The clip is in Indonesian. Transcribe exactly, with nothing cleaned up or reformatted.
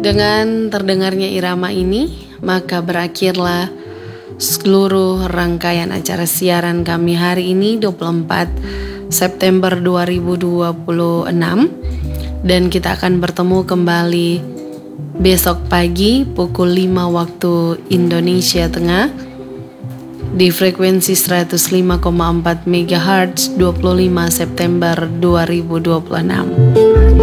Dengan terdengarnya irama ini, maka berakhirlah seluruh rangkaian acara siaran kami hari ini dua puluh empat September dua ribu dua puluh enam. Dan kita akan bertemu kembali besok pagi pukul lima waktu Indonesia Tengah di frekuensi seratus lima koma empat megahertz dua puluh lima September dua ribu dua puluh enam.